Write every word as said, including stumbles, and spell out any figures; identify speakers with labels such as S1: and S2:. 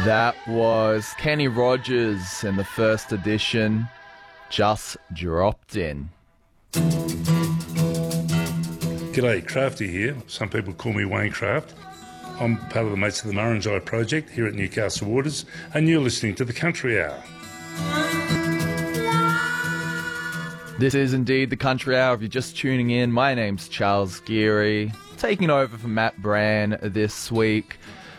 S1: That was Kenny Rogers in the first edition, Just Dropped In.
S2: G'day, Crafty here. Some people call me Wayne Craft. I'm part of the Mates of the Murrumbidgee project here at Newcastle Waters, and you're listening to the Country Hour.
S1: This is indeed the Country Hour. If you're just tuning in, my name's Charles Geary, taking over for Matt Brand this week.